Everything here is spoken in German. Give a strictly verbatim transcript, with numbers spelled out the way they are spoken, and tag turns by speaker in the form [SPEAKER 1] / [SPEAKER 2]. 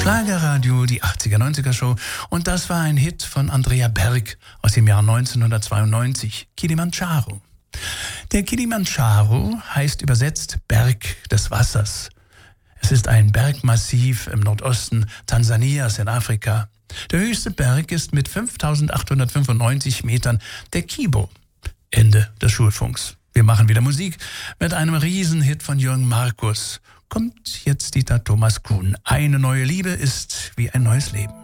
[SPEAKER 1] Schlagerradio, die achtziger-neunziger-Show. Und das war ein Hit von Andrea Berg aus dem Jahr neunzehnhundertzweiundneunzig, Kilimandscharo. Der Kilimandscharo heißt übersetzt Berg des Wassers. Es ist ein Bergmassiv im Nordosten Tansanias in Afrika. Der höchste Berg ist mit fünftausendachthundertfünfundneunzig Metern der Kibo. Ende des Schulfunks. Wir machen wieder Musik mit einem Riesenhit von Jürgen Markus. Kommt jetzt Dieter Thomas Kuhn. Eine neue Liebe ist wie ein neues Leben.